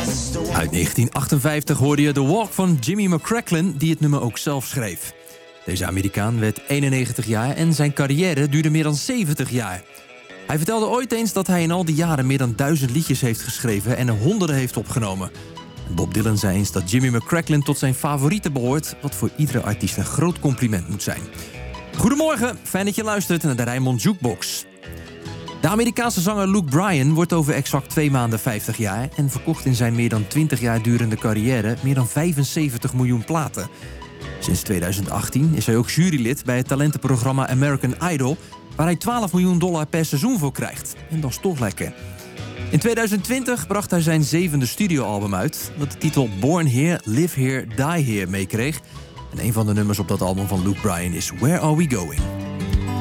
Uit 1958 hoorde je The Walk van Jimmy McCracklin, die het nummer ook zelf schreef. Deze Amerikaan werd 91 jaar en zijn carrière duurde meer dan 70 jaar. Hij vertelde ooit eens dat hij in al die jaren meer dan 1000 liedjes heeft geschreven en er honderden heeft opgenomen. Bob Dylan zei eens dat Jimmy McCracklin tot zijn favorieten behoort, wat voor iedere artiest een groot compliment moet zijn. Goedemorgen, fijn dat je luistert naar de Rijnmond Jukebox. De Amerikaanse zanger Luke Bryan wordt over exact 2 maanden 50 jaar... en verkocht in zijn meer dan 20 jaar durende carrière meer dan 75 miljoen platen. Sinds 2018 is hij ook jurylid bij het talentenprogramma American Idol... waar hij $12 miljoen per seizoen voor krijgt. En dat is toch lekker. In 2020 bracht hij zijn 7e studioalbum uit... dat de titel Born Here, Live Here, Die Here meekreeg. En een van de nummers op dat album van Luke Bryan is Where Are We Going?